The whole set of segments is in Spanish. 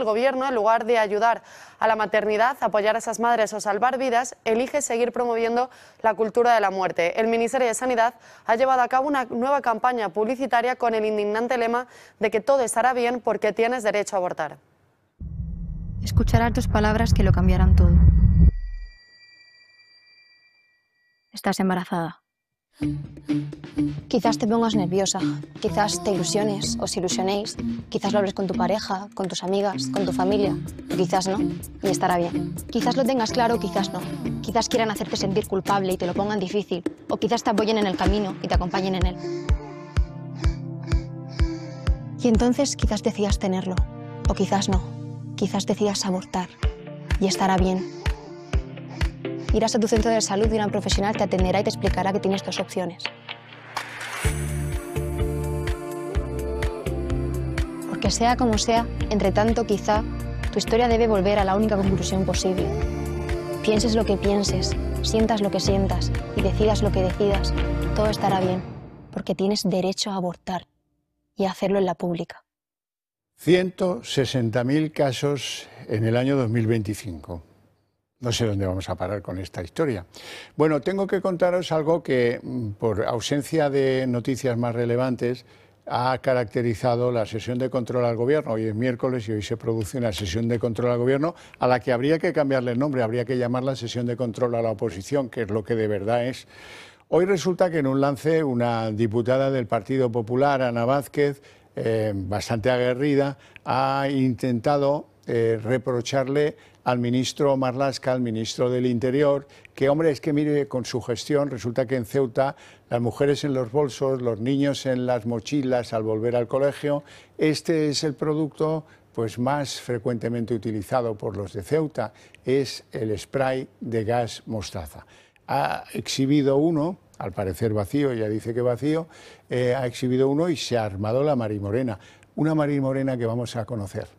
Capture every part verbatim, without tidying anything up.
Gobierno, en lugar de ayudar a la maternidad, apoyar a esas madres o salvar vidas, elige seguir promoviendo la cultura de la muerte. El Ministerio de Sanidad ha llevado a cabo una nueva campaña publicitaria con el indignante lema de que todo estará bien porque tienes derecho a abortar. Escucharás dos palabras que lo cambiarán todo. Estás embarazada. Quizás te pongas nerviosa, quizás te ilusiones, os ilusionéis, quizás lo hables con tu pareja, con tus amigas, con tu familia, o quizás no, y estará bien. Quizás lo tengas claro, quizás no. Quizás quieran hacerte sentir culpable y te lo pongan difícil, o quizás te apoyen en el camino y te acompañen en él. Y entonces quizás decidas tenerlo, o quizás no. Quizás decidas abortar, y estará bien. Irás a tu centro de salud y una profesional te atenderá y te explicará que tienes dos opciones. Porque sea como sea, entre tanto quizá, tu historia debe volver a la única conclusión posible. Pienses lo que pienses, sientas lo que sientas y decidas lo que decidas, todo estará bien, porque tienes derecho a abortar y a hacerlo en la pública. ciento sesenta mil casos en el año dos mil veinticinco. No sé dónde vamos a parar con esta historia. Bueno, tengo que contaros algo que, por ausencia de noticias más relevantes, ha caracterizado la sesión de control al Gobierno. Hoy es miércoles y hoy se produce una sesión de control al Gobierno a la que habría que cambiarle el nombre, habría que llamarla sesión de control a la oposición, que es lo que de verdad es. Hoy resulta que en un lance una diputada del Partido Popular, Ana Vázquez, eh, bastante aguerrida, ha intentado eh, reprocharle al ministro Marlaska, al ministro del Interior, que, hombre, es que mire, con su gestión resulta que en Ceuta las mujeres en los bolsos, los niños en las mochilas al volver al colegio, este es el producto pues más frecuentemente utilizado por los de Ceuta, es el spray de gas mostaza. Ha exhibido uno, al parecer vacío, ella dice que vacío, eh, ha exhibido uno y se ha armado la marimorena, una marimorena que vamos a conocer.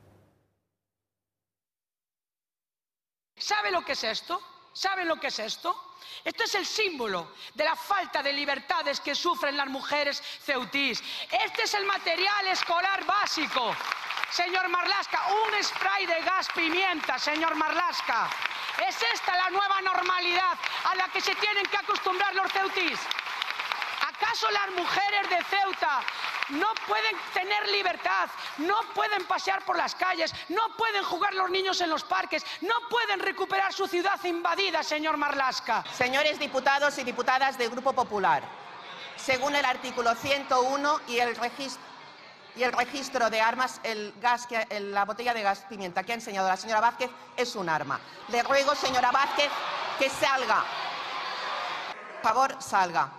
¿Sabe lo que es esto? ¿Saben lo que es esto? Esto es el símbolo de la falta de libertades que sufren las mujeres ceutís. Este es el material escolar básico, señor Marlaska, un spray de gas pimienta, señor Marlaska. ¿Es esta la nueva normalidad a la que se tienen que acostumbrar los ceutís? ¿Acaso las mujeres de Ceuta no pueden tener libertad, no pueden pasear por las calles, no pueden jugar los niños en los parques, no pueden recuperar su ciudad invadida, señor Marlaska? Señores diputados y diputadas del Grupo Popular, según el artículo ciento uno y el registro, y el registro de armas, el gas que, el, la botella de gas pimienta que ha enseñado la señora Vázquez es un arma. Le ruego, señora Vázquez, que salga. Por favor, salga.